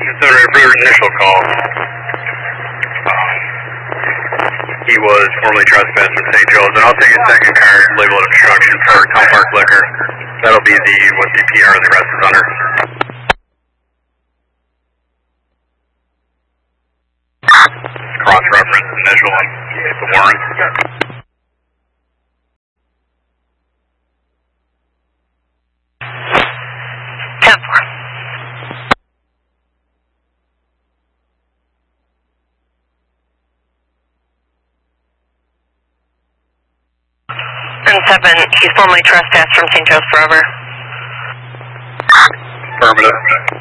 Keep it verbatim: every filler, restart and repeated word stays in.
Consider for your initial call. Um, he was formerly trespassed from Saint Joe's, and I'll take a second card labeled obstruction for Town Park Liquor. That'll be the what the P R of the rest is under. Cross-reference initial and the warrant. ten four. And seven, he's formerly trespassed from Saint Joe's Forever. Affirmative.